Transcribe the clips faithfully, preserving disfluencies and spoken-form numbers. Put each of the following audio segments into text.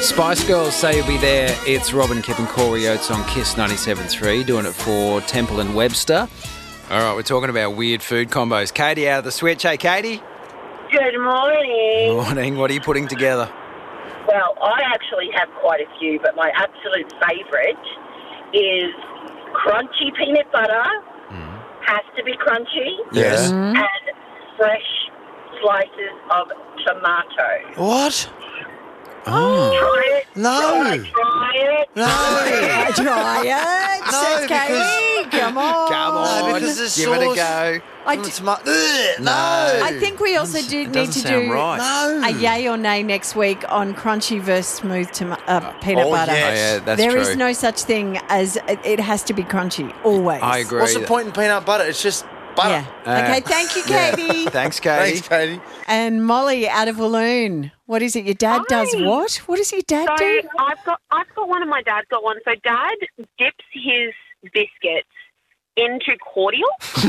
Spice Girls say you'll be there. It's Robin, Kip and Corey Oates on Kiss ninety-seven point three, doing it for Temple and Webster. All right, we're talking about weird food combos. Katie out of the switch. Hey, Katie. Good morning. Morning. What are you putting together? Well, I actually have quite a few, but my absolute favourite is crunchy peanut butter. Mm. Has to be crunchy. Yes. Mm. And fresh slices of tomato. What? Oh. Try it. No. Try, try it. No. Try it, No, says Katie. Come on. Come on. No, because the Give it a sauce- go. I, d- It's my, ugh, no. I think we also It do doesn't need to sound do right. No. a yay or nay next week on crunchy versus smooth toma- uh, peanut Oh, butter. yes. Oh, yeah, that's There true. is no such thing as it, it has to be crunchy, always. I agree. What's the point in peanut butter? It's just butter. Yeah. Uh, okay, thank you, Katie. Thanks, Katie. Thanks, Katie. And Molly out of Walloon. What is it? Your dad Hi. does what? What does your dad So do? I've got I've got one and my dad's got one. So Dad dips his biscuits into cordial.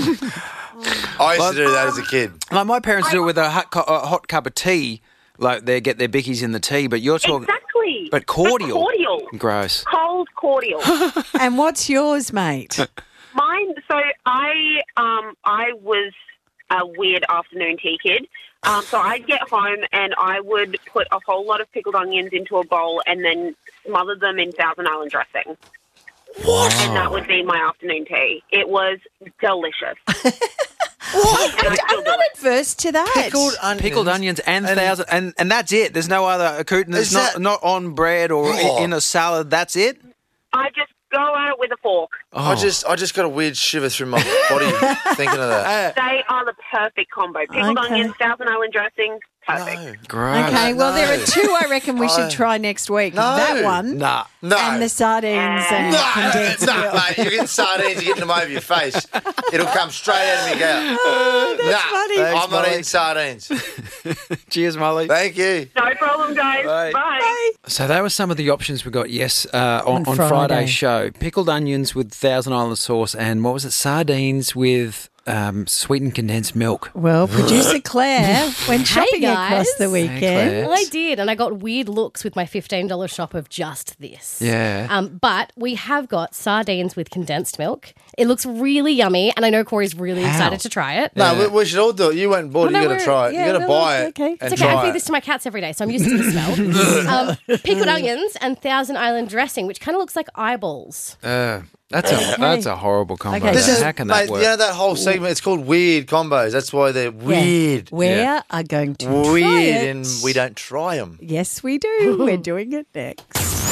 I used to do that as a kid. Like my parents do it with a hot, cu- a hot cup of tea. Like they get their bickies in the tea, but you're talking. Exactly. But cordial. cordial. Gross. Cold cordial. And what's yours, mate? Mine. So I um I was a weird afternoon tea kid. Um, so I'd get home and I would put a whole lot of pickled onions into a bowl and then smother them in Thousand Island dressing. What? And that would be my afternoon tea. It was delicious. What? And I I'm still do not it. adverse to that. Pickled onions. Pickled onions and, And- thousand, and and that's it. There's no other accoutrement. It's Is not that- not on bread or Oh. in a salad. That's it. I just go at it with a fork. I just, I just got a weird shiver through my body thinking of that. They are the perfect combo. Pickled Okay. onions, Thousand Island dressing, perfect. No. gross. Okay, well, there are No. two I reckon we should No. try next week. No. That one Nah. No. and the sardines and No, condensed no, milk. mate, you're getting sardines, you're getting them over your face. It'll come straight out of me gout. Oh, that's Nah, funny. Thanks, I'm not Molly. eating sardines. Cheers, Molly. Thank you. No problem, guys. Bye. Bye. So that was some of the options we got, yes, uh, on, On on, Friday. Friday's show. Pickled onions with Thousand Island sauce and, what was it, sardines with um, sweetened condensed milk. Well, producer Claire went shopping guys. across the Hey, weekend. Claire. Well, I did, and I got weird looks with my fifteen dollars shop of just this. Yeah. Um, but we have got sardines with condensed milk. It looks really yummy, and I know Corey's really How? excited to try it. No, we, we should all do it. You went and bought it. Well, You no, got to we're- try it. yeah, you got to no, buy it okay. and It's okay, I try feed it. this to my cats every day, so I'm used to the smell. um, pickled onions and Thousand Island dressing, which kind of looks like eyeballs. Uh, that's a Okay. that's a horrible combo. Okay, This so- is, How can mate, that work? you know that whole segment? It's called Weird Combos. That's why they're Yeah. weird. We Yeah. are going to Weird, try it. and we don't try them. Yes, we do. We're doing it next.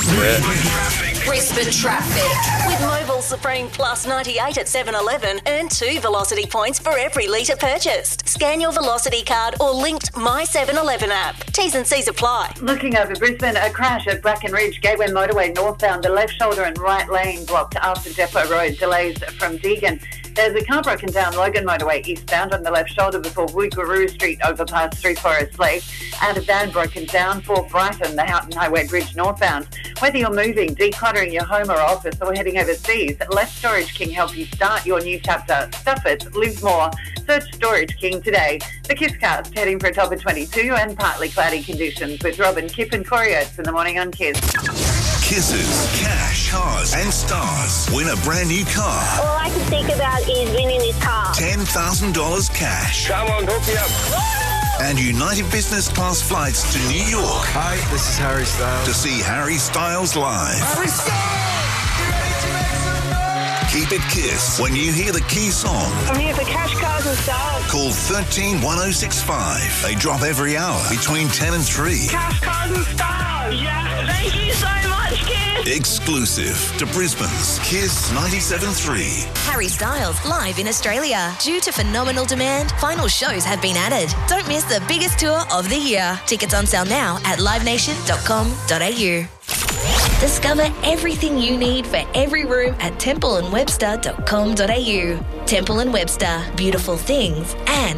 Brisbane traffic. With Mobile Supreme Plus ninety-eight at seven eleven, earn two Velocity points for every litre purchased. Scan your Velocity card or linked My seven eleven app. T's and C's apply. Looking over Brisbane, a crash at Bracken Ridge Gateway Motorway northbound. The left shoulder and right lane blocked after Depot Road. Delays from Deegan. There's a car broken down Logan Motorway eastbound on the left shoulder before Woogaroo Street overpass Three Forest Lake. And a van broken down for Brighton, the Houghton Highway Bridge northbound. Whether you're moving, decluttering your home or office, or heading overseas, let Storage King help you start your new chapter. Stuff it, live more. Search Storage King today. The Kisscast heading for a top of twenty-two and partly cloudy conditions with Robin, Kip and Corey Oates in the morning on Kiss. Kisses, cash, cars, and stars. Win a brand new car. All I can think about is winning this car. ten thousand dollars cash. Come on, hook me up. And United Business Class flights to New York Hi, this is Harry Styles. to see Harry Styles live. Harry Keep it Kiss when you hear the key song. I'm here for cash, cars and stars. Call one three one oh six five. They drop every hour between ten and three. Cash, cars and stars. Yeah, thank you so much, Kiss. Exclusive to Brisbane's Kiss ninety-seven point three. Harry Styles live in Australia. Due to phenomenal demand, final shows have been added. Don't miss the biggest tour of the year. Tickets on sale now at live nation dot com dot a u. Discover everything you need for every room at temple and webster dot com dot a u. Temple and Webster, beautiful things and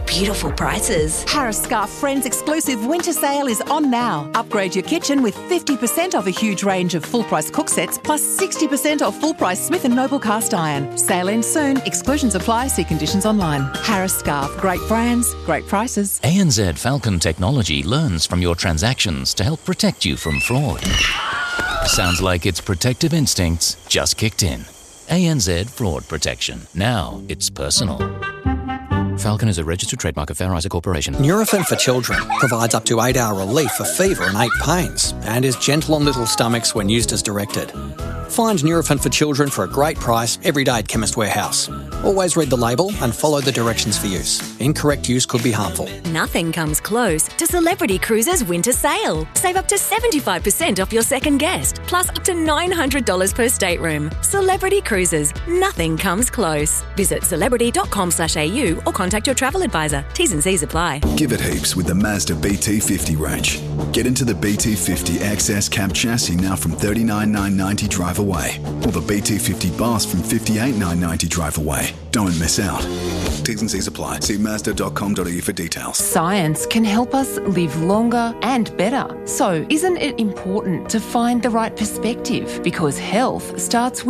beautiful prices. Harris Scarf Friends exclusive winter sale is on now. Upgrade your kitchen with fifty percent off a huge range of full-price cook sets plus sixty percent off full-price Smith and Noble cast iron. Sale ends soon. Exclusions apply. See conditions online. Harris Scarf. Great brands, great prices. A N Z Falcon Technology learns from your transactions to help protect you from fraud. Sounds like its protective instincts just kicked in. A N Z Fraud Protection. Now it's personal. Falcon is a registered trademark of Fair Isaac Corporation. Nurofen for Children provides up to eight hour relief for fever and ache pains and is gentle on little stomachs when used as directed. Find Nurofen for Children for a great price every day at Chemist Warehouse. Always read the label and follow the directions for use. Incorrect use could be harmful. Nothing comes close to Celebrity Cruises' winter sale. Save up to seventy-five percent off your second guest, plus up to nine hundred dollars per stateroom. Celebrity Cruises. Nothing comes close. Visit celebrity.com slash AU or contact your travel advisor. T's and C's apply. Give it heaps with the Mazda B T fifty range. Get into the B T fifty X S cab chassis now from thirty-nine thousand nine hundred ninety dollars drive away, or the B T fifty Bus from fifty-eight thousand nine hundred ninety dollars drive away. Don't miss out. T's and C's apply. See mazda dot com dot a u for details. Science can help us live longer and better. So, isn't it important to find the right perspective? Because health starts with